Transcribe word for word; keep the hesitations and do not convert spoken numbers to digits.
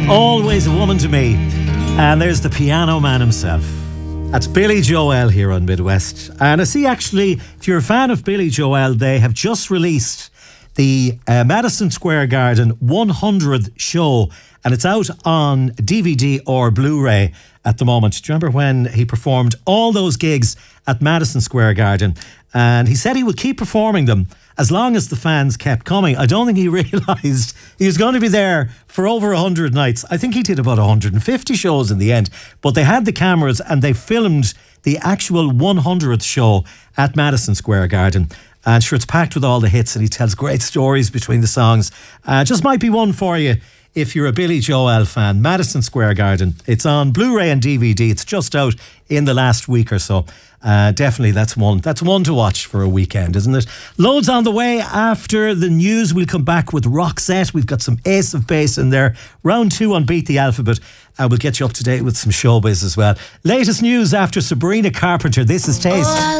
Always a Woman to Me. And there's the piano man himself. That's Billy Joel here on Midwest. And I see, actually, if you're a fan of Billy Joel, they have just released the uh, Madison Square Garden one hundredth show, and it's out on D V D or Blu-ray at the moment. Do you remember when he performed all those gigs at Madison Square Garden? And he said he would keep performing them as long as the fans kept coming. I don't think he realised he was going to be there for over one hundred nights. I think he did about one hundred fifty shows in the end. But they had the cameras and they filmed the actual one hundredth show at Madison Square Garden. And sure, it's packed with all the hits, and he tells great stories between the songs. Uh, just might be one for you if you're a Billy Joel fan. Madison Square Garden. It's on Blu-ray and D V D. It's just out in the last week or so. Uh, definitely, that's one. That's one to watch for a weekend, isn't it? Loads on the way after the news. We'll come back with Roxette. We've got some Ace of Base in there. Round two on Beat the Alphabet. And we'll get you up to date with some showbiz as well. Latest news after Sabrina Carpenter. This is Taste.